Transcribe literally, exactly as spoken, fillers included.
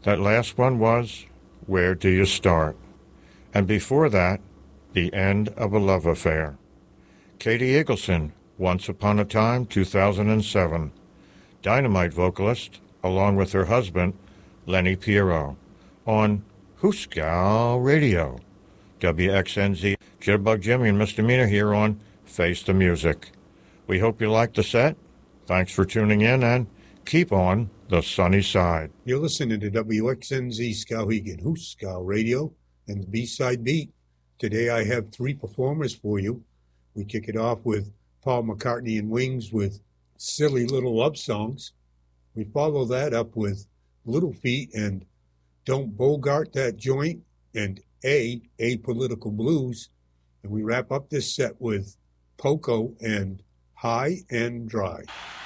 That last one was Where Do You Start? And before that, The End of a Love Affair. Katie Eagleson, Once Upon a Time, two thousand seven. Dynamite vocalist, along with her husband, Lenny Pierrot, on Hooskow Radio. W X N Z, Jitterbug Jimmy and Misdemeanor here on Face the Music. We hope you liked the set. Thanks for tuning in, and keep on the sunny side. You're listening to W X N Z Skowhegan, Hooskow Radio, and the B-Side Beat. Today I have three performers for you. We kick it off with Paul McCartney and Wings with Silly Little Love Songs. We follow that up with Little Feat and Don't Bogart That Joint and A, Apolitical Blues. And we wrap up this set with Poco and High and Dry.